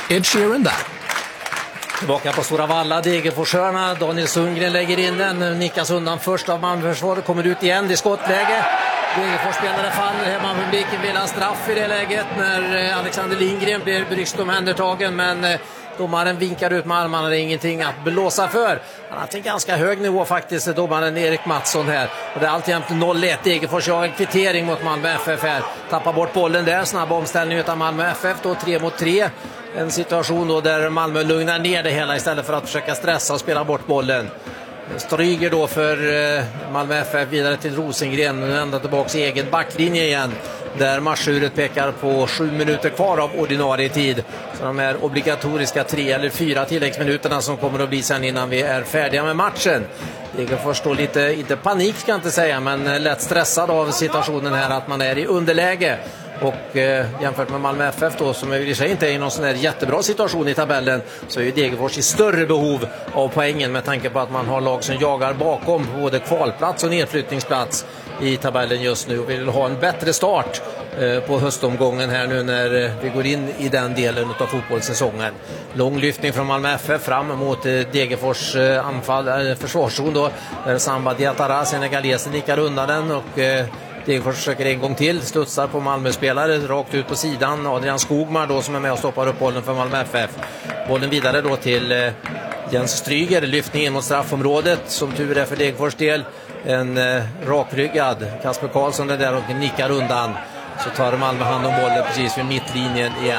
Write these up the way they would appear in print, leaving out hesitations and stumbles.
Ed Sheeran där. Tillbaka på Stora Valla, Degerforshörna, Daniel Sundgren lägger in den, nickas undan först av Malmöförsvaret, kommer ut igen, det är skottläge. Degerfors-spelare faller, hemmapubliken vill ha straff i det läget när Alexander Lindgren blir bryskt omhändertagen, men domaren vinkar ut med armarna, det är ingenting att blåsa för. Han har haft en ganska hög nivå faktiskt, domaren Erik Mattsson här. Och det är alltid 0-1, Degerfors har en kvittering mot Malmö FF här. Tappar bort bollen där, snabb omställning utav Malmö FF då, 3-3. En situation då där Malmö lugnar ner det hela istället för att försöka stressa och spela bort bollen. Stryger då för Malmö FF vidare till Rosengren, nu ända tillbaka i egen backlinje igen. Där matchuret pekar på 7 minuter kvar av ordinarie tid. Så de här obligatoriska 3 eller 4 tilläggsminuterna som kommer att bli sen innan vi är färdiga med matchen. Det får stå lite, inte panik ska jag inte säga, men lätt stressad av situationen här att man är i underläge. Och jämfört med Malmö FF då, som i sig inte är i någon sån här jättebra situation i tabellen, så är ju Degerfors i större behov av poängen med tanke på att man har lag som jagar bakom både kvalplats och nedflyttningsplats i tabellen just nu och vill ha en bättre start på höstomgången här nu när vi går in i den delen av fotbollssäsongen. Lång lyftning från Malmö FF fram mot Degerfors försvarszon då, där Samba Diatara, senegalesen, nickar undan den och Degerfors försöker en gång till, studsar på Malmö-spelare rakt ut på sidan. Adrian Skogmar då som är med och stoppar upp bollen för Malmö FF. Bollen vidare då till Jens Stryger, lyftning in mot straffområdet, som tur är för Degerfors del. En rakryggad Kasper Karlsson är där och nickar undan. Så tar Malmö hand om bollen precis vid mittlinjen igen.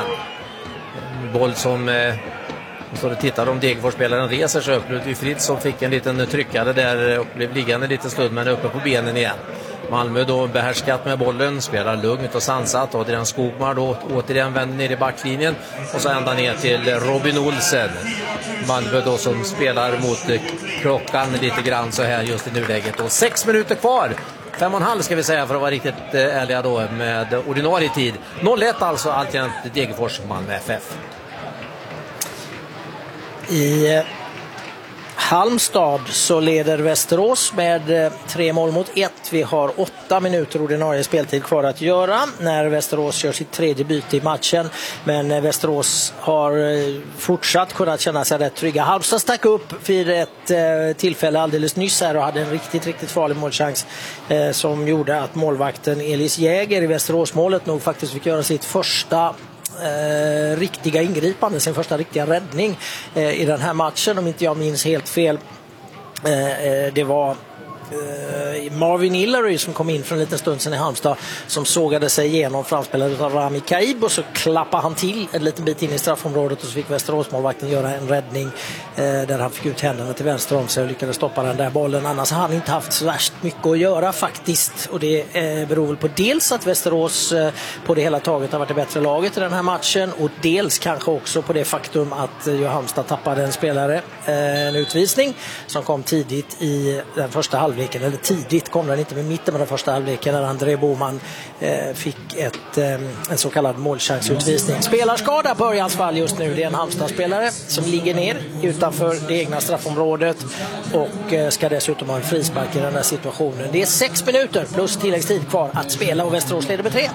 En boll som så det tittar om Degerfors-spelaren reser sig upp. Ludvig Fritz som fick en liten tryckare där och blev liggande lite stund, men uppe på benen igen. Malmö då behärskat med bollen, spelar lugnt och sansat. Adrian Skogmar då återigen vänder ner i backlinjen och så ända ner till Robin Olsen. Malmö då som spelar mot klockan lite grann så här just i nuläget. Och 6 minuter kvar, 5,5 ska vi säga för att vara riktigt ärliga då med ordinarie tid. 0-1 alltså, alltjämt Degerfors Malmö FF. I Halmstad så leder Västerås med 3 mål mot 1. Vi har 8 minuter ordinarie speltid kvar att göra när Västerås gör sitt tredje byte i matchen. Men Västerås har fortsatt kunnat känna sig rätt trygga. Halmstad stack upp vid ett tillfälle alldeles nyss här och hade en riktigt farlig målchans som gjorde att målvakten Elis Jäger i Västeråsmålet nog faktiskt fick göra sitt första riktiga ingripande, sin första riktiga räddning i den här matchen, om inte jag minns helt fel. Det var Marvin Hillary som kom in för en liten stund sedan i Halmstad, som sågade sig igenom framspelad av Rami Kaib och så klappade han till en liten bit in i straffområdet och så fick Västeråsmålvakten göra en räddning där han fick ut händerna till vänster om sig och lyckades stoppa den där bollen. Annars har han inte haft så värst mycket att göra faktiskt, och det beror väl på dels att Västerås på det hela taget har varit det bättre laget i den här matchen, och dels kanske också på det faktum att Halmstad tappade en spelare, en utvisning som kom tidigt i den första halvleken, eller tidigt kom den inte, med mitten med den första halvleken när André Boman fick en så kallad målchansutvisning. Spelarskada på Örjans fall just nu. Det är en Halmstad-spelare som ligger ner utanför det egna straffområdet och ska dessutom ha en frispark i den här situationen. Det är 6 minuter plus tilläggstid kvar att spela och Västerås leder med 3-1.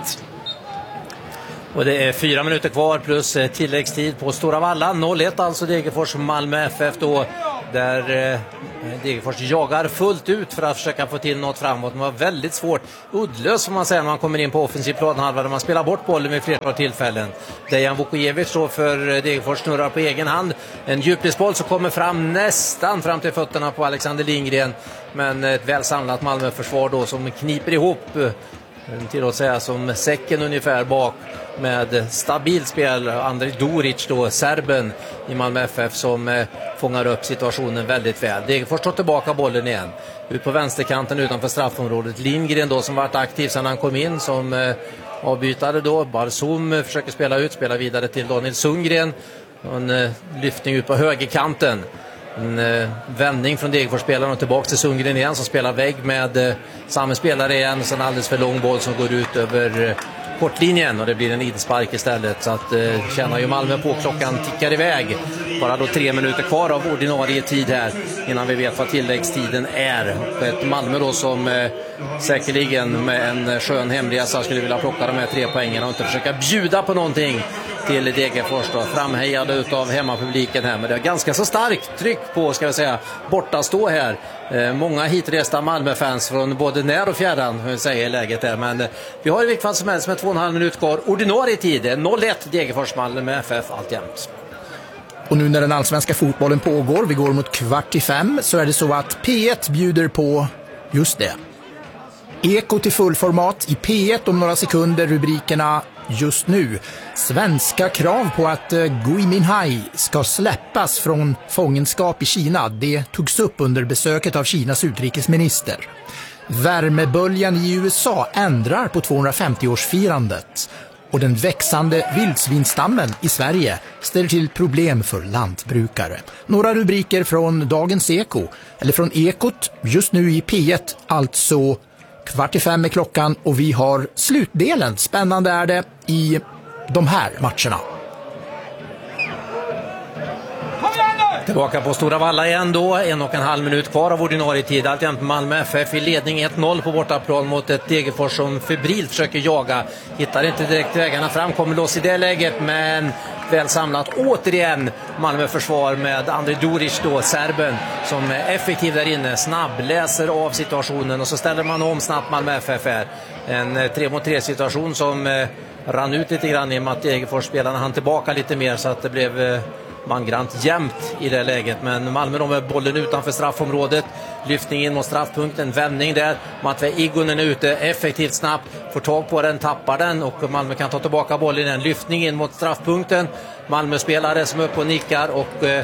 Och det är 4 minuter kvar plus tilläggstid på Stora Valla. 0-1 alltså Degerfors Malmö FF då, där Degerfors jagar fullt ut för att försöka få till något framåt. Det var väldigt svårt, uddlöst som man säger, när man kommer in på offensiv planhalva där man spelar bort bollen vid flertal tillfällen. Dejan Vukojevic då för Degerfors snurrar på egen hand. En djupledsboll som kommer fram nästan fram till fötterna på Alexander Lindgren. Men ett väl samlat Malmöförsvar då som kniper ihop, till att säga som säcken ungefär bak, med stabilt spel. Andrej Doric då, serben i Malmö FF, som fångar upp situationen väldigt väl. Degerfors tar tillbaka bollen igen ut på vänsterkanten utanför straffområdet. Lindgren då, som varit aktiv sedan han kom in som avbytare då. Barzum försöker spela vidare till Daniel Sundgren. En lyftning ut på högerkanten. En vändning från Degerfors-spelaren och tillbaka till Sundgren igen, som spelar vägg med samma spelare igen. Så en alldeles för lång boll som går ut över kortlinjen och det blir en inspark istället. Så att känner ju Malmö på, klockan tickar iväg. Bara då 3 minuter kvar av ordinarie tid här innan vi vet vad tilläggstiden är. Ett Malmö då som säkerligen med en skön hemresa skulle vilja plocka de här 3 poängen och inte försöka bjuda på någonting till Degerfors då, framhejade utav hemmapubliken här, men det är ganska så starkt tryck på, ska jag säga, borta stå här. Många hitresta Malmö-fans från både när och fjärran, säger läget där, men vi har i vilket fall som helst med 2,5 minuter kvar ordinarie tid, 0-1 Degerfors Malmö FF alltjämt. Och nu när den allsvenska fotbollen pågår, vi går mot 4:45, så är det så att P1 bjuder på just det. Eko till fullformat i P1 om några sekunder, rubrikerna just nu. Svenska krav på att Gui Minhai ska släppas från fångenskap i Kina. Det togs upp under besöket av Kinas utrikesminister. Värmeböljan i USA ändrar på 250-årsfirandet. Och den växande vildsvinstammen i Sverige ställer till problem för lantbrukare. Några rubriker från dagens Eko, eller från Ekot, just nu i P1, alltså 4:45 är klockan och vi har slutdelen. Spännande är det i de här matcherna. Tillbaka på Stora Valla igen då, 1,5 minut kvar av ordinarie tid. Alltjämt Malmö FF i ledning 1-0 på bortaplan mot ett Degerfors som febrilt försöker jaga. Hittar inte direkt vägarna fram, kommer loss i det läget, men väl samlat återigen Malmö försvar med Andrej Duric då, serben, som är effektiv där inne, snabb, läser av situationen och så ställer man om snabbt Malmö FF här. En 3-mot-3 situation som rann ut lite grann i och med att Degerfors-spelarna hann tillbaka lite mer så att det blev mangrant jämnt i det läget, men Malmö de med bollen utanför straffområdet, lyftning in mot straffpunkten, vändning där, Matvei Igonen är ute effektivt snabbt, får tag på den, tappar den och Malmö kan ta tillbaka bollen, en lyftning in mot straffpunkten, Malmö-spelare som är uppe och nickar och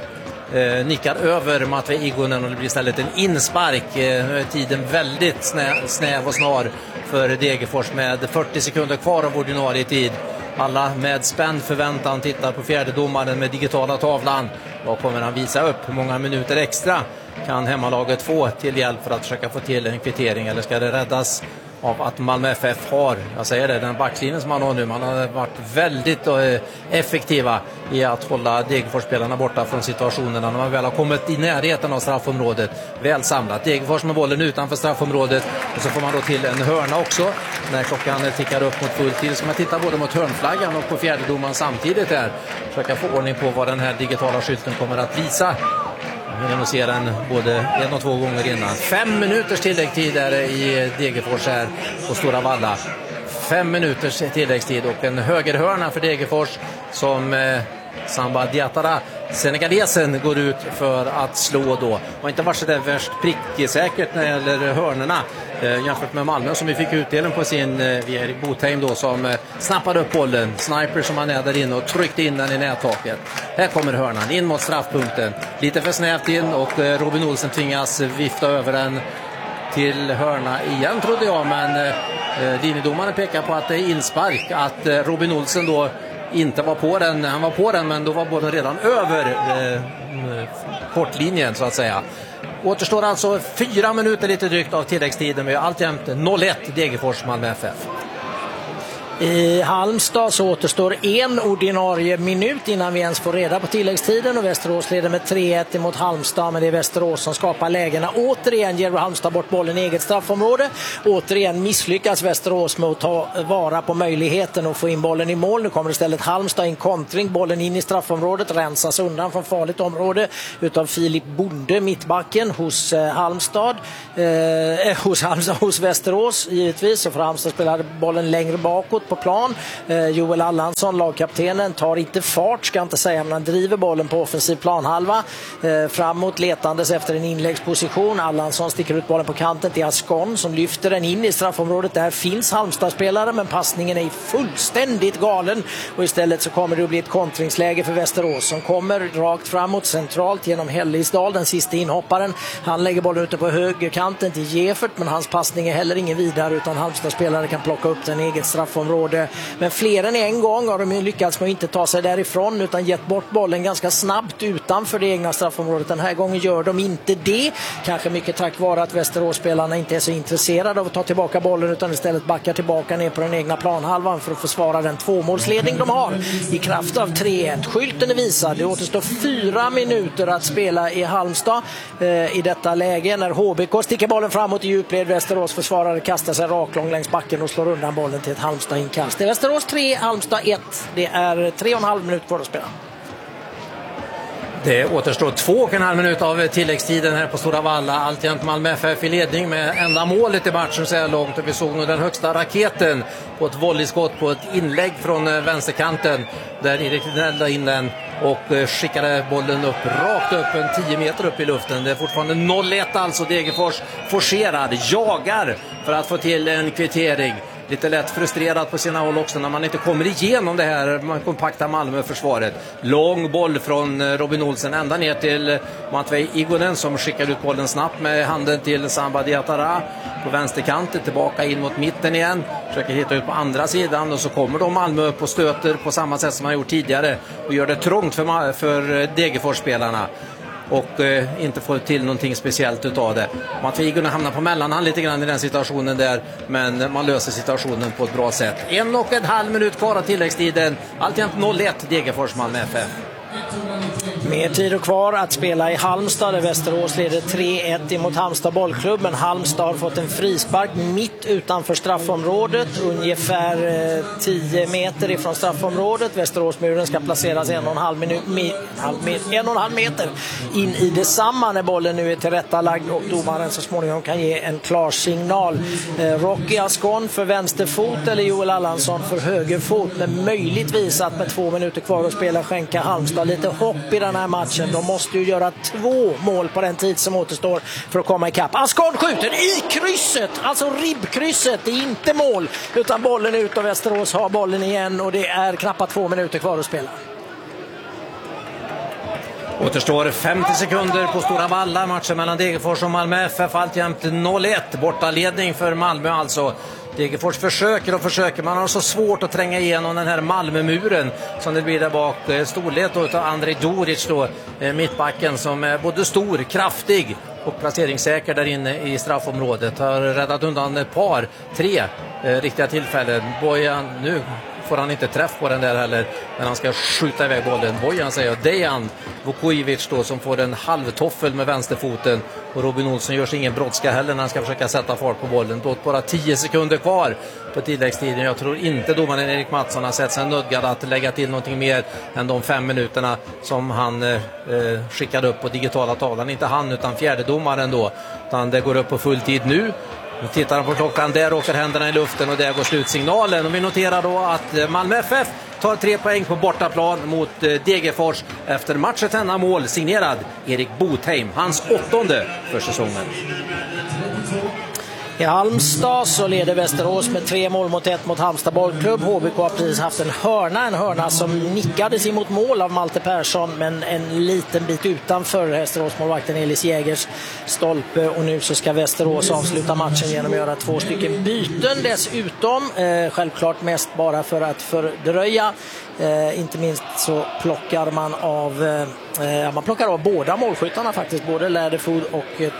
nickar över Matvei Igonen och det blir istället en inspark. Tiden väldigt snäv och snar för Degerfors med 40 sekunder kvar av ordinarie tid. Alla med spänd förväntan tittar på fjärdedomaren med digitala tavlan. Vad kommer han visa upp? Hur många minuter extra kan hemmalaget få till hjälp för att försöka få till en kvittering? Eller ska det räddas av att Malmö FF har, jag säger det, den backlinjen som man har nu. Man har varit väldigt effektiva i att hålla Degerfors-spelarna borta från situationerna när man väl har kommit i närheten av straffområdet. Väl samlat. Degerfors med bollen utanför straffområdet och så får man då till en hörna också när klockan tickar upp mot full tid. Så man tittar både mot hörnflaggan och på fjärdedomaren samtidigt här. Försöka få ordning på vad den här digitala skylten kommer att visa. Vi måste se den både 1 och 2 gånger innan. 5 minuters tilläggstid är i Degerfors här på Stora Valla. 5 minuters tilläggstid och en högerhörna för Degerfors som Samba Diatara, senegalesen, går ut för att slå då. Och inte varit så där värst pricksäkert när det gäller hörnorna jämfört med Malmö som vi fick utdelen på sin via Erik Botheim då, som snappade upp bollen. Sniper som han är där inne och tryckte in den i nättaket. Här kommer hörnan in mot straffpunkten. Lite för snävt in och Robin Olsen tvingas vifta över den till hörna igen trodde jag, men linjedomaren pekar på att det är inspark, att Robin Olsen då inte var på den, han var på den men då var bollen redan över kortlinjen så att säga. Återstår alltså 4 minuter lite drygt av tilläggstiden med alltjämt 0-1 Degerfors Malmö FF. I Halmstad så återstår 1 ordinarie minut innan vi ens får reda på tilläggstiden och Västerås leder med 3-1 mot Halmstad, men det är Västerås som skapar lägena. Återigen ger Halmstad bort bollen i eget straffområde. Återigen misslyckas Västerås med att ta vara på möjligheten att få in bollen i mål. Nu kommer istället Halmstad in kontring, bollen in i straffområdet, rensas undan från farligt område utav Filip Bonde, mittbacken hos Halmstad. Hos Västerås givetvis, så får Halmstad spela bollen längre bakåt på plan. Joel Allansson, lagkaptenen, tar inte fart, ska inte säga, men han driver bollen på offensiv planhalva framåt letandes efter en inläggsposition. Allansson sticker ut bollen på kanten till Ascon som lyfter den in i straffområdet. Där finns Halmstad-spelare men passningen är fullständigt galen och istället så kommer det att bli ett kontringsläge för Västerås som kommer rakt framåt centralt genom Hellisdal, den sista inhopparen. Han lägger bollen ute på högerkanten till Gefert, men hans passning är heller ingen vidare utan Halmstad-spelare kan plocka upp den eget straffområde. Men fler än en gång har de lyckats med att inte ta sig därifrån utan gett bort bollen ganska snabbt utanför det egna straffområdet. Den här gången gör de inte det. Kanske mycket tack vare att Västerås-spelarna inte är så intresserade av att ta tillbaka bollen utan istället backar tillbaka ner på den egna planhalvan för att försvara den 2-målsledning de har i kraft av 3-1. Skylten är visad. Det återstår 4 minuter att spela i Halmstad i detta läge när HBK sticker bollen framåt i djupled. Västerås försvarare kastar sig raklång längs backen och slår undan bollen till ett Halmstad inkast. Det är Västerås 3, Halmstad 1. Det är 3,5 minuter kvar att spela. Det återstår 2,5 minuter av tilläggstiden här på Stora Valla. Alltjämt Malmö FF i ledning med enda målet i matchen så här långt. Och vi såg nog den högsta raketen på ett volleyskott på ett inlägg från vänsterkanten. Där Erik Linell in den och skickade bollen upp rakt upp en 10 meter upp i luften. Det är fortfarande 0-1 alltså. Degerfors forcerad, jagar för att få till en kvittering. Lite lätt frustrerad på sina håll också när man inte kommer igenom det här kompakta Malmö-försvaret. Lång boll från Robin Olsen ända ner till Matvej Igonen som skickar ut bollen snabbt med handen till Samba Diatara på vänsterkanten, tillbaka in mot mitten igen. Försöker hitta ut på andra sidan och så kommer då Malmö upp och stöter på samma sätt som man gjort tidigare och gör det trångt för Degerfors-spelarna. Och inte få till någonting speciellt utav det. Matvej Igonen hamnar på mellanhand lite grann i den situationen där, men man löser situationen på ett bra sätt. 1,5 minut kvar av tilläggstiden. Alltjämt 0-1 Degerfors Malmö FF. Mer tid kvar att spela i Halmstad där Västerås leder 3-1 emot Halmstad bollklubb, men Halmstad har fått en frispark mitt utanför straffområdet, ungefär 10 meter ifrån straffområdet. Västeråsmuren ska placeras 1,5 meter in i detsamma när bollen nu är tillrättalagd och domaren så småningom kan ge en klar signal. Rocky Ascon för vänsterfot eller Joel Allansson för högerfot, men möjligtvis att med 2 minuter kvar att spela skänka Halmstad lite hopp i den här matchen. De måste ju göra 2 mål på den tid som återstår för att komma ikapp. Ascon skjuter i krysset, alltså ribbkrysset. Det är inte mål utan bollen ut och Västerås har bollen igen och det är knappt 2 minuter kvar att spela. Återstår 50 sekunder på Stora Valla. Matchen mellan Degerfors och Malmö FF alltjämt 0-1. Bortaledning för Malmö alltså. Degerfors försöker. Man har så svårt att tränga igenom den här Malmömuren som det blir där bak. Storlek av Andrej Doric då, mittbacken som är både stor, kraftig och placeringssäker där inne i straffområdet. Har räddat undan ett par, 3 riktiga tillfällen. Bojan, nu får han inte träff på den där heller, men han ska skjuta iväg bollen. Bojan säger Dejan Vukovic då som får en halvtoffel med vänsterfoten och Robin Olsson gör sig ingen brådska heller när han ska försöka sätta fart på bollen. Då bara 10 sekunder kvar på tilläggstiden. Jag tror inte domaren Erik Mattsson har sett sig nödgad att lägga till någonting mer än de 5 minuterna som han skickade upp på digitala tavlan. Inte han utan fjärdedomaren då, utan det går upp på full tid nu. Nu tittar han på klockan, där åker händerna i luften och där går slutsignalen. Och vi noterar då att Malmö FF tar 3 poäng på bortaplan mot Degerfors efter matchets enda mål signerad Erik Botheim, hans 8:e för säsongen. I Halmstad så leder Västerås med 3-1 mot Halmstad bollklubb. HBK har precis haft en hörna som nickades emot mål av Malte Persson, men en liten bit utanför Västeråsmålvakten Elis Jägers stolpe. Och nu så ska Västerås avsluta matchen genom att göra 2 stycken byten dessutom. Självklart mest bara för att fördröja. Inte minst så plockar man av båda målskyttarna faktiskt, både Läderfod och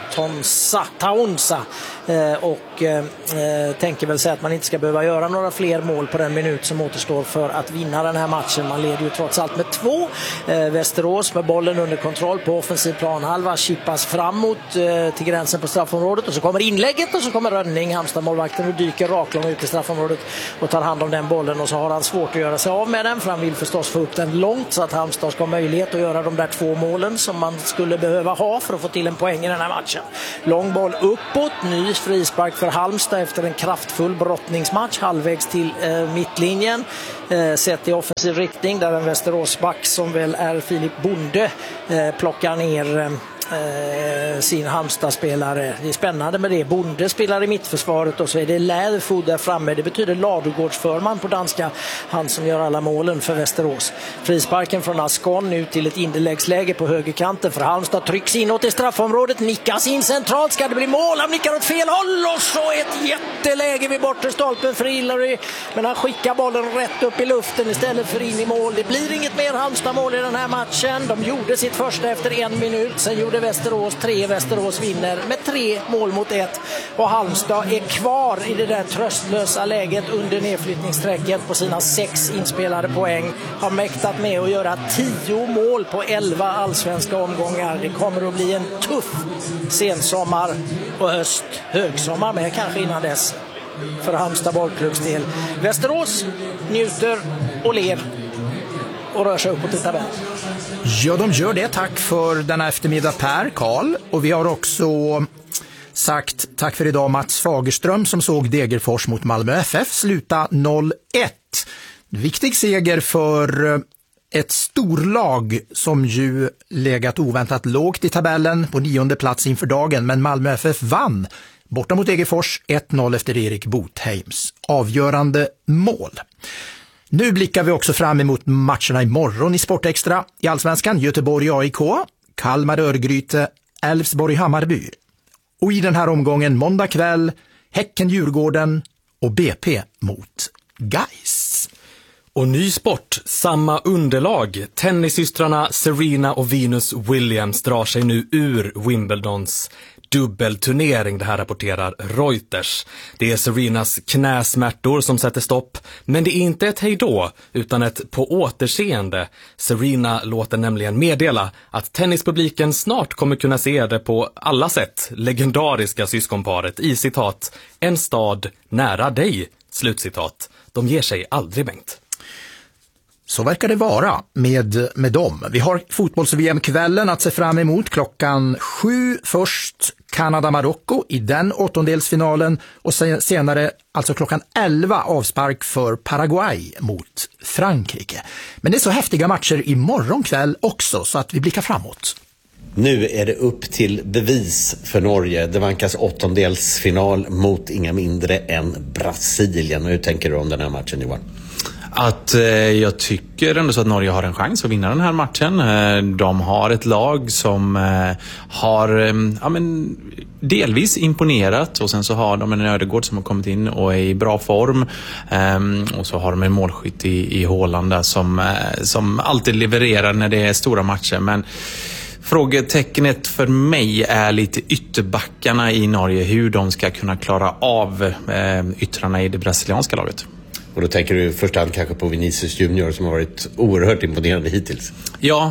Taunsa och tänker väl säga att man inte ska behöva göra några fler mål på den minut som återstår för att vinna den här matchen. Man leder ju trots allt med 2. Västerås med bollen under kontroll på offensiv planhalva chippas framåt till gränsen på straffområdet och så kommer inlägget och så kommer Rönning, Halmstad-målvakten, och dyker raklång ut i straffområdet och tar hand om den bollen och så har han svårt att göra sig av med den för han vill förstås få upp den långt så att Halmstad ska ha möjlighet att göra de där 2 målen som man skulle behöva ha för att få till en poäng i den här matchen. Lång boll uppåt, ny frispark för Halmstad efter en kraftfull brottningsmatch halvvägs till mittlinjen. Sett i offensiv riktning där en Västeråsback som väl är Filip Bonde plockar ner sin Halmstad-spelare. Det är spännande med det. Bonde spelar i mittförsvaret och så är det Läderfod där framme. Det betyder Ladugårdsförman på danska. Han som gör alla målen för Västerås. Frisparken från Ascon nu till ett inläggsläge på högerkanten för Halmstad. Trycks inåt i straffområdet. Nickas in centralt. Ska det bli mål? Han nickar åt fel håll och så ett jätteläge vid bortre stolpen för Hillary. Men han skickar bollen rätt upp i luften istället för in i mål. Det blir inget mer Halmstad-mål i den här matchen. De gjorde sitt första efter 1 minut. Sen gjorde Västerås 3. Västerås vinner med 3-1 och Halmstad är kvar i det där tröstlösa läget under nedflyttningssträcket på sina 6 inspelade poäng. Har mäktat med att göra 10 mål på 11 allsvenska omgångar. Det kommer att bli en tuff sensommar och högsommar med kanske innan dess. för Halmstad bollklubbs del. Västerås njuter och ler och rör sig uppåt i tabellen. Ja, de gör det. Tack för denna eftermiddag Per, Karl. Och vi har också sagt tack för idag Mats Fagerström som såg Degerfors mot Malmö FF sluta 0-1. Viktig seger för ett storlag som ju legat oväntat lågt i tabellen på 9:e plats inför dagen, men Malmö FF vann borta mot Degerfors 1-0 efter Erik Botheims avgörande mål. Nu blickar vi också fram emot matcherna imorgon i Sportextra. I Allsvenskan Göteborg AIK, Kalmar Örgryte, Elfsborg Hammarby. Och i den här omgången måndag kväll Häcken Djurgården och BP mot Gais. Och ny sport, samma underlag. Tennissystrarna Serena och Venus Williams drar sig nu ur Wimbledons dubbelturnering, det här rapporterar Reuters. Det är Serenas knäsmärtor som sätter stopp, men det är inte ett hejdå utan ett på återseende. Serena låter nämligen meddela att tennispubliken snart kommer kunna se det på alla sätt legendariska syskonparet i citat en stad nära dig, slutcitat. De ger sig aldrig, Bengt. Så verkar det vara med dem. Vi har fotbolls-VM-kvällen att se fram emot. 7:00 först Kanada-Marocko i den åttondelsfinalen och senare alltså 11:00 avspark för Paraguay mot Frankrike. Men det är så häftiga matcher imorgon kväll också så att vi blickar framåt. Nu är det upp till bevis för Norge. Det vankas åttondelsfinal mot inga mindre än Brasilien. Hur tänker du om den här matchen, Johan? Att jag tycker ändå så att Norge har en chans att vinna den här matchen. De har ett lag som har delvis imponerat och sen så har de en Ödegård som har kommit in och är i bra form. Och så har de en målskytt i Haaland där som alltid levererar när det är stora matcher. Men frågetecknet för mig är lite ytterbackarna i Norge, hur de ska kunna klara av yttrarna i det brasilianska laget. Och då tänker du först hand kanske på Vinicius Junior som har varit oerhört imponerande hittills. Ja,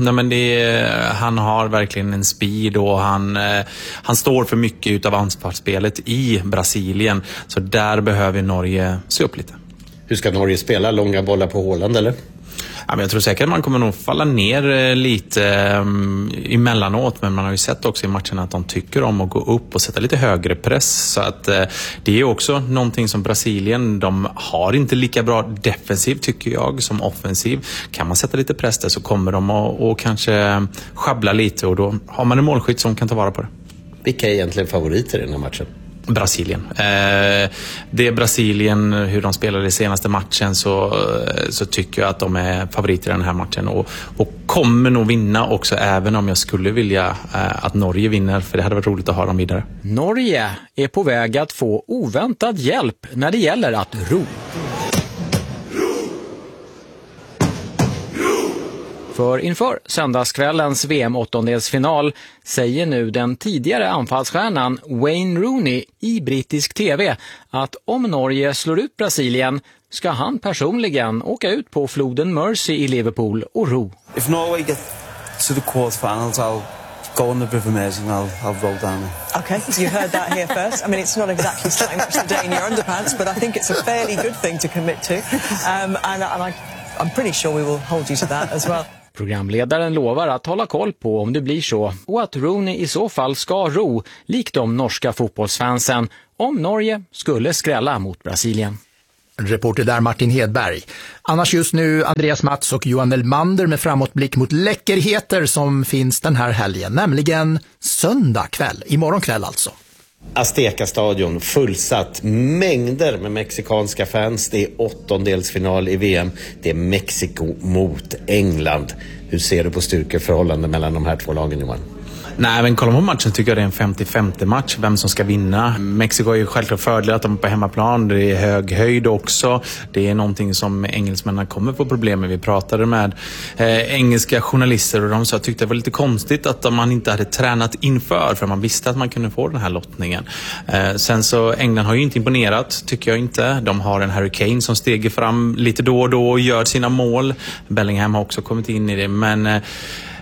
han har verkligen en speed och han står för mycket utav anfallsspelet i Brasilien. Så där behöver Norge se upp lite. Hur ska Norge spela? Långa bollar på Haaland eller? Ja, men jag tror säkert att man kommer nog falla ner lite emellanåt, men man har ju sett också i matchen att de tycker om att gå upp och sätta lite högre press, så att det är också någonting som Brasilien, de har inte lika bra defensiv tycker jag som offensiv. Kan man sätta lite press där så kommer de att kanske schabbla lite och då har man en målskytt som kan ta vara på det. Vilka är egentligen favoriter i den här matchen? Brasilien. Det är Brasilien, hur de spelade i senaste matchen så tycker jag att de är favoriter i den här matchen och kommer nog vinna också, även om jag skulle vilja att Norge vinner, för det hade varit roligt att ha dem vidare. Norge är på väg att få oväntad hjälp när det gäller att ro. För inför söndagskvällens VM-åttondelsfinal säger nu den tidigare anfallsstjärnan Wayne Rooney i brittisk tv att om Norge slår ut Brasilien ska han personligen åka ut på floden Mersey i Liverpool och ro. If Norway get to the quarterfinals, I'll go on the River Mersey and I'll roll down it. Okay, so you heard that here first. I mean, it's not exactly starting much the day in your underpants, but I think it's a fairly good thing to commit to. And I'm pretty sure we will hold you to that as well. Programledaren lovar att hålla koll på om det blir så och att Rooney i så fall ska ro, likt de norska fotbollsfansen, om Norge skulle skrälla mot Brasilien. Reporter där Martin Hedberg. Annars just nu Andreas Mats och Johan Elmander med framåtblick mot läckerheter som finns den här helgen, nämligen söndag kväll, imorgon kväll alltså. Azteca-stadion fullsatt, mängder med mexikanska fans. Det är åttondelsfinal i VM. Det är Mexiko mot England. Hur ser du på styrkeförhållanden mellan de här två lagen, Johan? Nej, men kollar man på matchen tycker jag det är en 50-50 match, vem som ska vinna. Mexiko är ju självklart fördel att de är på hemmaplan, det är hög höjd också. Det är någonting som engelsmännen kommer få problem med. Vi pratade med engelska journalister och de sa att tyckte det var lite konstigt att man inte hade tränat inför, för man visste att man kunde få den här lottningen. Sen så England har ju inte imponerat, tycker jag inte. De har en Harry Kane som steger fram lite då och då och gör sina mål. Bellingham har också kommit in i det, men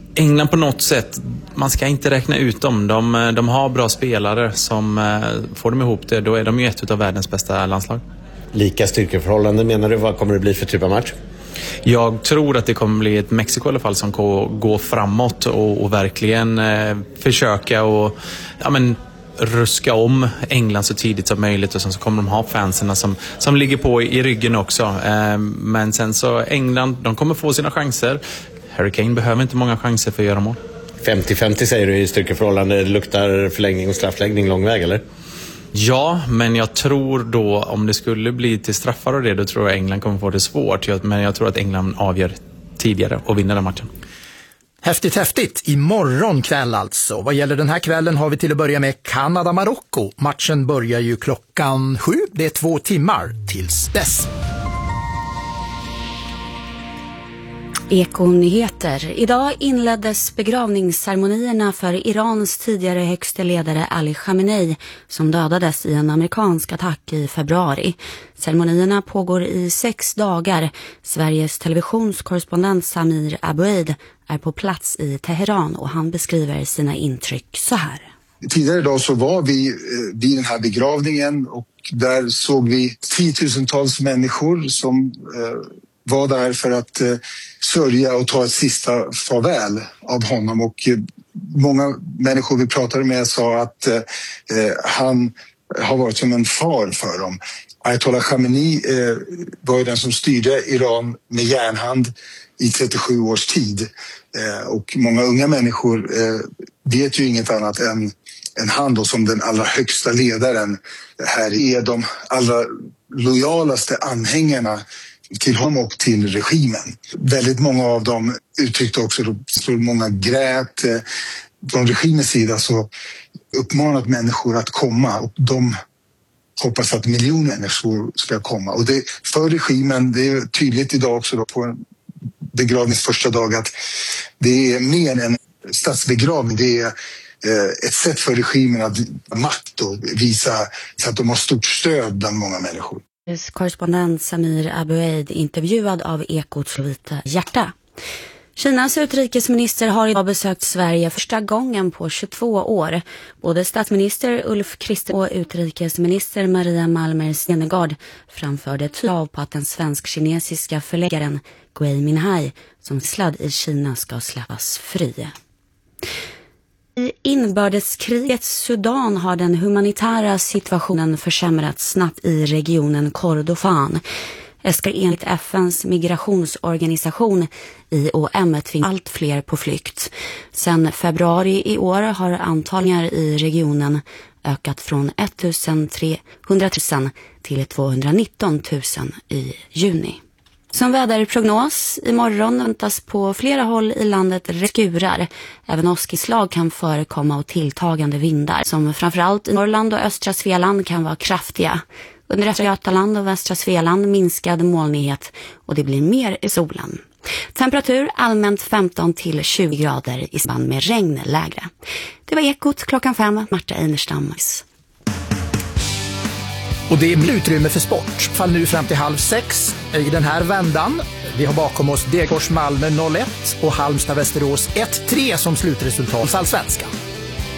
England på något sätt, man ska inte räkna ut dem. De har bra spelare som får dem ihop det. Då är de ju ett av världens bästa landslag. Lika styrkeförhållanden menar du? Vad kommer det bli för typ av match? Jag tror att det kommer bli ett Mexiko i alla fall som går framåt och verkligen försöka och ruska om England så tidigt som möjligt, och sen så kommer de ha fanserna som ligger på i ryggen också. Men sen så England, de kommer få sina chanser. Harry Kane behöver inte många chanser för att göra mål. 50-50 säger du i styrkeförhållande. Luktar förlängning och straffläggning lång väg, eller? Ja, men jag tror då om det skulle bli till straffar och det, då tror jag England kommer få det svårt. Men jag tror att England avgör tidigare och vinner den matchen. Häftigt. Imorgon kväll alltså. Vad gäller den här kvällen har vi till att börja med Kanada-Marocko. Matchen börjar ju 7:00. Det är 2 timmar tills dess. Ekonyheter. Idag inleddes begravningsceremonierna för Irans tidigare högste ledare Ali Khamenei som dödades i en amerikansk attack i februari. Ceremonierna pågår i 6 dagar. Sveriges televisionskorrespondent Samir Aboueid är på plats i Teheran och han beskriver sina intryck så här. Tidigare idag så var vi vid den här begravningen och där såg vi 10-tusentals människor som var där för att sörja och ta ett sista farväl av honom. Och många människor vi pratade med sa att han har varit som en far för dem. Ayatollah Khamenei var ju den som styrde Iran med järnhand i 37 års tid. Och många unga människor vet ju inget annat än han då som den allra högsta ledaren. Här är de allra lojalaste anhängarna till honom och till regimen. Väldigt många av dem uttryckte också, så många grät. Från regimens sida så uppmanat människor att komma och de hoppas att miljoner människor ska komma. Och det, för regimen, det är tydligt idag också då på begravningens första dag att det är mer än statsbegravning. Det är ett sätt för regimen att makt och visa så att de har stort stöd bland många människor. Korrespondent Samir Aboueid intervjuad av Ekots Vita Hjärta. Kinas utrikesminister har idag besökt Sverige första gången på 22 år. Både statsminister Ulf Kristersson och utrikesminister Maria Malmer Stenergard framförde krav på att den svensk-kinesiska förläggaren Gui Minhai som sladd i Kina ska släppas fri. I inbördeskrigets Sudan har den humanitära situationen försämrats snabbt i regionen Kordofan. Ska enligt FNs migrationsorganisation IOM tvinga allt fler på flykt. Sedan februari i år har antalet i regionen ökat från 100 000 till 219 000 i juni. Som väderprognos, imorgon väntas på flera håll i landet skurar. Även åskslag kan förekomma och tilltagande vindar som framförallt i Norrland och östra Svealand kan vara kraftiga. Under Östra Götaland och västra Svealand minskad molnighet och det blir mer i solen. Temperatur allmänt 15 till 20 grader i samband med regn lägre. Det var Ekot 5:00, Marta Einerstam. Och det är utrymme för sport. Fall nu fram till 5:30 i den här vändan. Vi har bakom oss Degerfors Malmö 0-1 och Halmstad Västerås 1-3 som slutresultat i Allsvenskan.